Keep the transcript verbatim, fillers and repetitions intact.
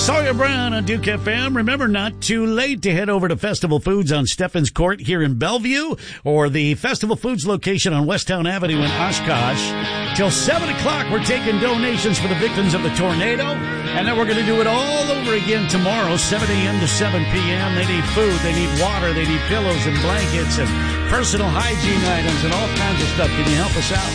Sawyer Brown on Duke F M. Remember, not too late to head over to Festival Foods on Stephens Court here in Bellevue, or the Festival Foods location on Westtown Avenue in Oshkosh. Till seven o'clock, we're taking donations for the victims of the tornado, and then we're going to do it all over again tomorrow, seven a.m. to seven p.m. They need food, they need water, they need pillows and blankets and personal hygiene items and all kinds of stuff. Can you help us out?